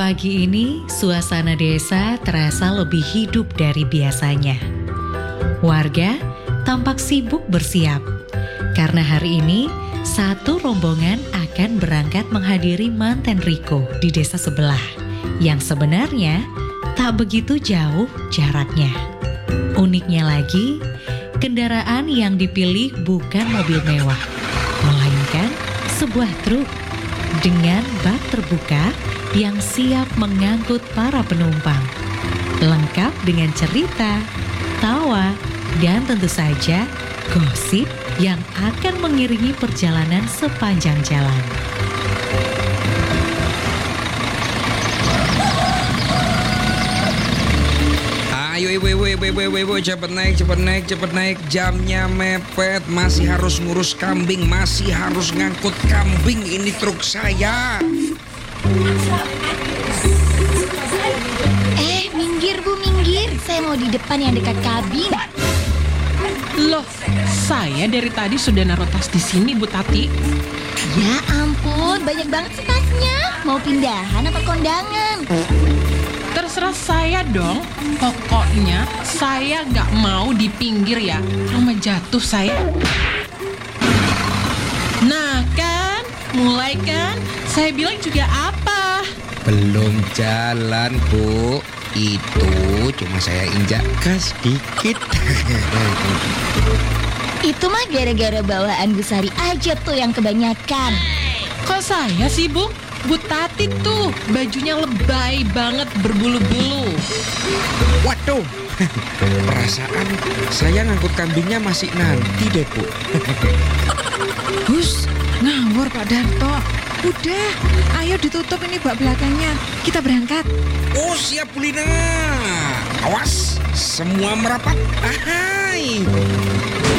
Pagi ini, suasana desa terasa lebih hidup dari biasanya. Warga tampak sibuk bersiap, karena hari ini satu rombongan akan berangkat menghadiri manten Riko di desa sebelah, yang sebenarnya tak begitu jauh jaraknya. Uniknya lagi, kendaraan yang dipilih bukan mobil mewah, melainkan sebuah truk dengan bak terbuka yang siap mengangkut para penumpang. Lengkap dengan cerita, tawa, dan tentu saja gosip yang akan mengiringi perjalanan sepanjang jalan. Ayo ibu, cepet naik, jamnya mepet, masih harus ngurus kambing, masih harus ngangkut kambing, ini truk saya. Minggir Bu, minggir, saya mau di depan yang dekat kabin. Loh, saya dari tadi sudah naruh tas di sini, Bu Tati. Ya ampun, banyak banget sih tasnya. Mau pindahan atau kondangan? Terserah saya dong. Pokoknya saya nggak mau di pinggir ya. Rumah jatuh saya. Nah kan, mulai kan? Saya bilang juga apa? Belum jalan, Bu. Itu cuma saya injak gas dikit. Itu mah gara-gara bawaan Bu Sari aja tuh yang kebanyakan. Kok saya sih, Bu? Bu Tati tuh bajunya lebay banget berbulu-bulu. Waduh, perasaan saya ngangkut kambingnya masih nanti deh, Bu. Gus, ngawur Pak Darto. Udah, ayo ditutup ini bak belakangnya. Kita berangkat. Oh, siap Bu Lina. Awas, semua merapat. Ahai.